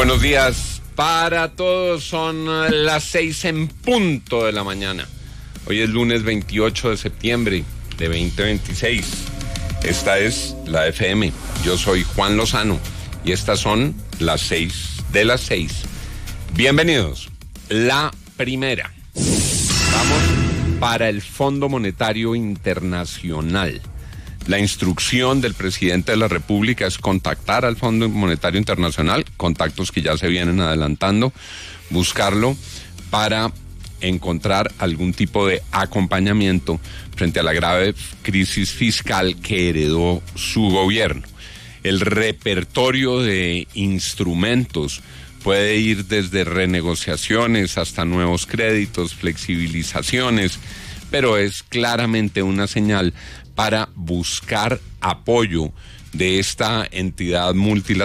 Buenos días para todos, son las 6 en punto de la mañana. Hoy es lunes 28 de septiembre de 2026. Esta es la FM. Yo soy Juan Lozano y estas son las 6 de las 6. Bienvenidos. La primera. Vamos para el Fondo Monetario Internacional. La instrucción del presidente de la República es contactar al Fondo Monetario Internacional, contactos que ya se vienen adelantando, buscarlo para encontrar algún tipo de acompañamiento frente a la grave crisis fiscal que heredó su gobierno. El repertorio de instrumentos puede ir desde renegociaciones hasta nuevos créditos, flexibilizaciones, pero es claramente una señal para buscar apoyo de esta entidad multilateral